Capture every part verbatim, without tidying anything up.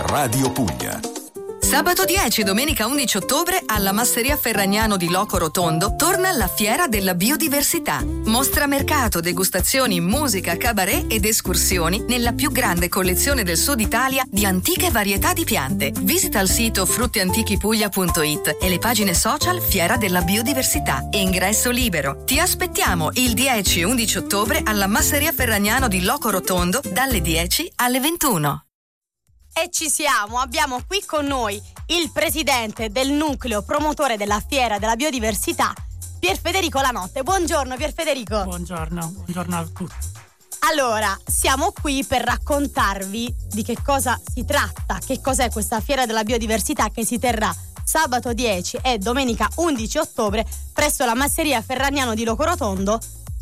Radio Puglia. Sabato dieci e domenica undici ottobre alla Masseria Ferragnano di Loco Rotondo torna la Fiera della Biodiversità. Mostra mercato, degustazioni, musica, cabaret ed escursioni nella più grande collezione del Sud Italia di antiche varietà di piante. Visita il sito fruttiantichipuglia punto it e le pagine social Fiera della Biodiversità. Ingresso libero. Ti aspettiamo il dieci e undici ottobre alla Masseria Ferragnano di Loco Rotondo dalle dieci alle ventuno. E ci siamo, abbiamo qui con noi il presidente del nucleo promotore della Fiera della Biodiversità, Pierfederico Lanotte. Buongiorno Pierfederico. Buongiorno, buongiorno a tutti. Allora, siamo qui per raccontarvi di che cosa si tratta, che cos'è questa Fiera della Biodiversità che si terrà sabato dieci e domenica undici ottobre presso la Masseria Ferragnano di Loco Rotondo.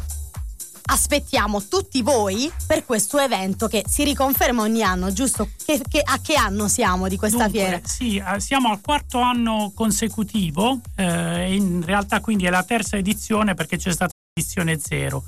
Aspettiamo tutti voi per questo evento che si riconferma ogni anno, giusto? Che, che, a che anno siamo di questa Dunque, fiera? Sì, siamo al quarto anno consecutivo, eh, in realtà quindi è la terza edizione perché c'è stata l'edizione zero.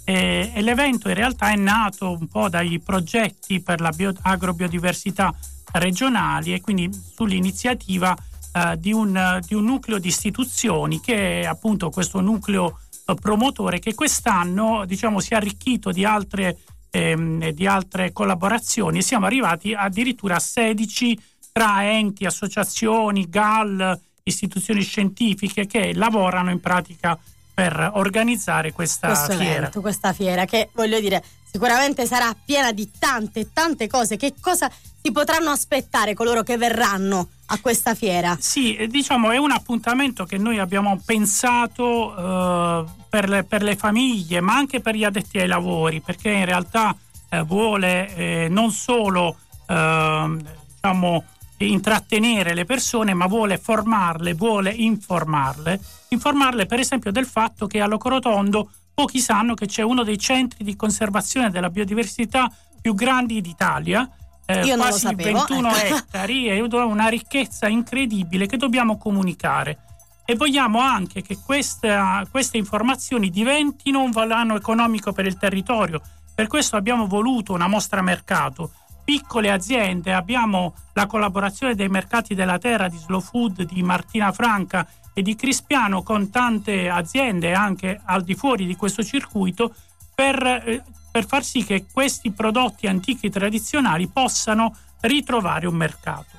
E, e l'evento in realtà è nato un po' dai progetti per la bio, agrobiodiversità regionali e quindi sull'iniziativa eh, di, un, di un nucleo di istituzioni che è appunto questo nucleo promotore che quest'anno diciamo si è arricchito di altre, ehm, di altre collaborazioni e siamo arrivati addirittura a sedici tra enti, associazioni, G A L, istituzioni scientifiche che lavorano in pratica per organizzare questa Questo fiera. Evento, questa fiera che voglio dire sicuramente sarà piena di tante tante cose. Che cosa si potranno aspettare coloro che verranno a questa fiera? Sì, diciamo è un appuntamento che noi abbiamo pensato eh, per, le, per le famiglie ma anche per gli addetti ai lavori, perché in realtà eh, vuole eh, non solo eh, diciamo intrattenere le persone ma vuole formarle, vuole informarle informarle per esempio del fatto che a Loco Rotondo pochi sanno che c'è uno dei centri di conservazione della biodiversità più grandi d'Italia. Eh, Io non quasi lo sapevo. ventuno ettari e una ricchezza incredibile che dobbiamo comunicare e vogliamo anche che questa, queste informazioni diventino un volano economico per il territorio. Per questo abbiamo voluto una mostra mercato, piccole aziende, abbiamo la collaborazione dei mercati della terra di Slow Food, di Martina Franca e di Crispiano con tante aziende anche al di fuori di questo circuito per eh, per far sì che questi prodotti antichi tradizionali possano ritrovare un mercato.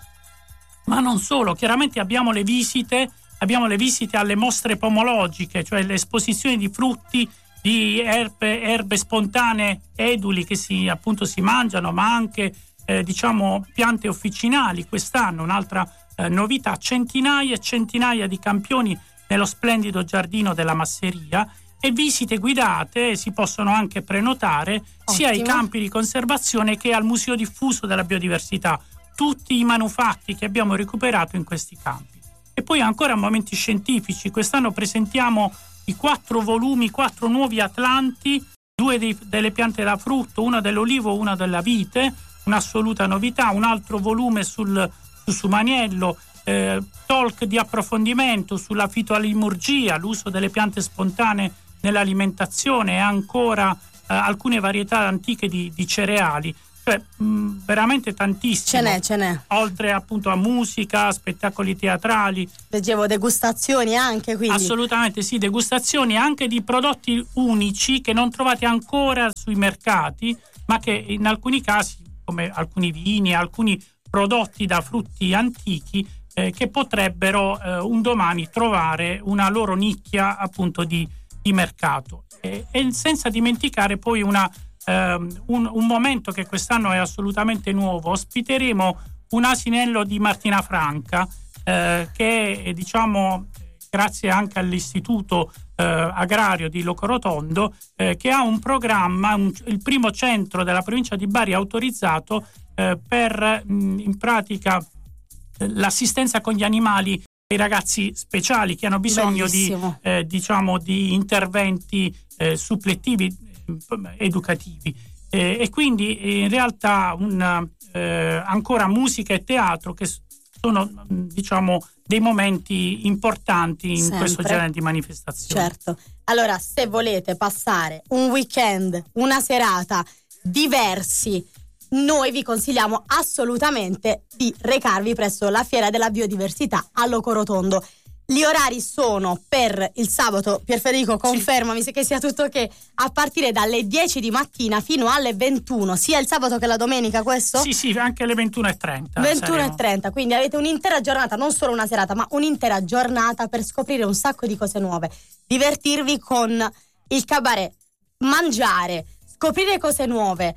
Ma non solo, chiaramente abbiamo le visite, abbiamo le visite alle mostre pomologiche, cioè le esposizioni di frutti, di erbe, erbe spontanee eduli che si appunto si mangiano, ma anche eh, diciamo piante officinali. Quest'anno un'altra eh, novità, centinaia e centinaia di campioni nello splendido giardino della Masseria e visite guidate si possono anche prenotare. Ottimo. Sia ai campi di conservazione che al Museo Diffuso della Biodiversità, tutti i manufatti che abbiamo recuperato in questi campi. E poi ancora momenti scientifici, quest'anno presentiamo i quattro volumi, quattro nuovi atlanti, due dei, delle piante da frutto, uno dell'olivo, uno della vite, un'assoluta novità, un altro volume sul, sul sumaniello, eh, talk di approfondimento sulla fitoalimurgia, l'uso delle piante spontanee nell'alimentazione e ancora eh, alcune varietà antiche di, di cereali, cioè mh, veramente tantissimo. Ce n'è, ce n'è. Oltre appunto a musica, spettacoli teatrali. Leggevo degustazioni anche, quindi. Assolutamente sì, degustazioni anche di prodotti unici che non trovate ancora sui mercati, ma che in alcuni casi, come alcuni vini, alcuni prodotti da frutti antichi, eh, che potrebbero eh, un domani trovare una loro nicchia appunto di di mercato e, e senza dimenticare poi una, ehm, un, un momento che quest'anno è assolutamente nuovo. Ospiteremo un asinello di Martina Franca eh, che diciamo grazie anche all'istituto eh, agrario di Loco Rotondo eh, che ha un programma, un, il primo centro della provincia di Bari autorizzato eh, per mh, in pratica eh, l'assistenza con gli animali i ragazzi speciali che hanno bisogno di, eh, diciamo, di interventi eh, suppletivi eh, educativi eh, e quindi in realtà un, eh, ancora musica e teatro che sono diciamo dei momenti importanti in Sempre. Questo genere di manifestazioni. Certo. Allora, se volete passare un weekend, una serata diversi, noi vi consigliamo assolutamente di recarvi presso la Fiera della Biodiversità a Locorotondo. Gli orari sono per il sabato, Pierfederico confermami se che sia tutto ok, a partire dalle dieci di mattina fino alle ventuno, sia il sabato che la domenica questo? Sì, sì, anche alle ventuno e trenta. ventuno e trenta, quindi avete un'intera giornata, non solo una serata, ma un'intera giornata per scoprire un sacco di cose nuove, divertirvi con il cabaret, mangiare, scoprire cose nuove,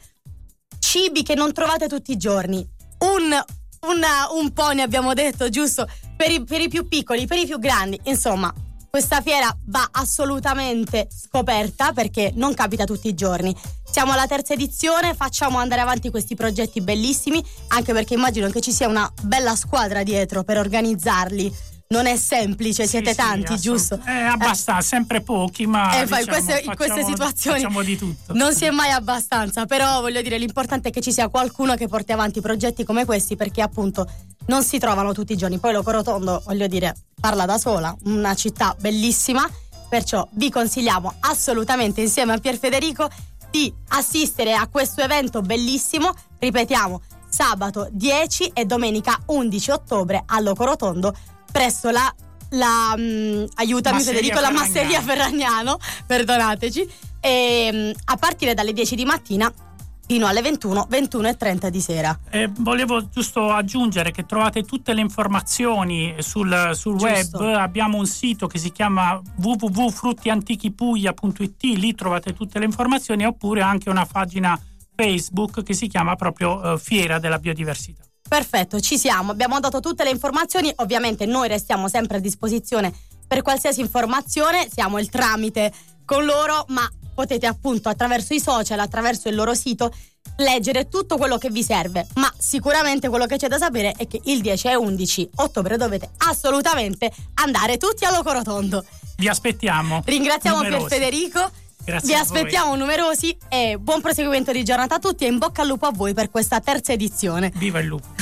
cibi che non trovate tutti i giorni, un... Una, un po' ne abbiamo detto, giusto? Per i, per i più piccoli, per i più grandi. Insomma, questa fiera va assolutamente scoperta perché non capita tutti i giorni. Siamo alla terza edizione, facciamo andare avanti questi progetti bellissimi, anche perché immagino che ci sia una bella squadra dietro per organizzarli. Non è semplice, siete sì, tanti, sì, giusto? È abbastanza, eh. sempre pochi, ma eh, diciamo, in, queste, in queste facciamo, situazioni facciamo di tutto. Non si è mai abbastanza, però voglio dire, l'importante è che ci sia qualcuno che porti avanti progetti come questi, perché appunto non si trovano tutti i giorni. Poi Locorotondo, voglio dire, parla da sola, una città bellissima, perciò vi consigliamo assolutamente insieme a Pierfederico di assistere a questo evento bellissimo. Ripetiamo, sabato dieci e domenica undici ottobre a Locorotondo presso la, la mh, aiutami Masseria Federico, la Ferragnano. Masseria Ferragnano, perdonateci, e, mh, a partire dalle dieci di mattina fino alle ventuno, ventuno e trenta di sera. Eh, volevo giusto aggiungere che trovate tutte le informazioni sul, sul web. Abbiamo un sito che si chiama w w w punto frutti antichi puglia punto i t, lì trovate tutte le informazioni, oppure anche una pagina Facebook che si chiama proprio eh, Fiera della Biodiversità. Perfetto, ci siamo, abbiamo dato tutte le informazioni, ovviamente noi restiamo sempre a disposizione per qualsiasi informazione, siamo il tramite con loro, ma potete appunto attraverso i social, attraverso il loro sito leggere tutto quello che vi serve, ma sicuramente quello che c'è da sapere è che il dieci e undici ottobre dovete assolutamente andare tutti a Locorotondo. Vi aspettiamo. Ringraziamo numerosi. Pierfederico. Grazie. Vi a aspettiamo voi. numerosi e buon proseguimento di giornata a tutti e in bocca al lupo a voi per questa terza edizione. Viva il lupo.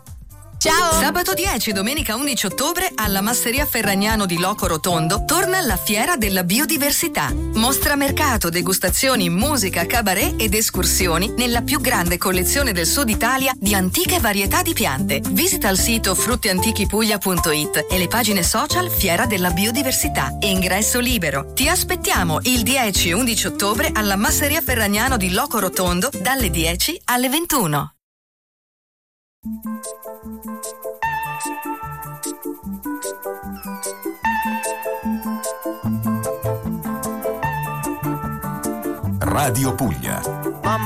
Ciao! Sabato dieci e domenica undici ottobre alla Masseria Ferragnano di Locorotondo torna la Fiera della Biodiversità. Mostra mercato, degustazioni, musica, cabaret ed escursioni nella più grande collezione del Sud Italia di antiche varietà di piante. Visita il sito frutti antichi puglia punto i t e le pagine social Fiera della Biodiversità. Ingresso libero. Ti aspettiamo il dieci e undici ottobre alla Masseria Ferragnano di Locorotondo dalle dieci alle ventuno. Radio Puglia.